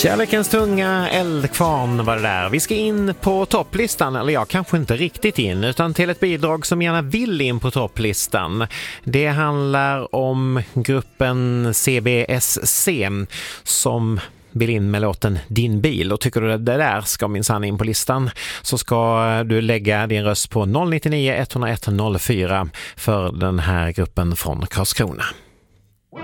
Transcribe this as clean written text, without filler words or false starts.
Kärlekens tunga, Eldkvarn var det där. Vi ska in på topplistan, eller ja, kanske inte riktigt in, utan till ett bidrag som gärna vill in på topplistan. Det handlar om gruppen CBSC som vill in med låten Din bil, och tycker du att det där ska minsann in på listan, så ska du lägga din röst på 099 101 04 för den här gruppen från Karlskrona.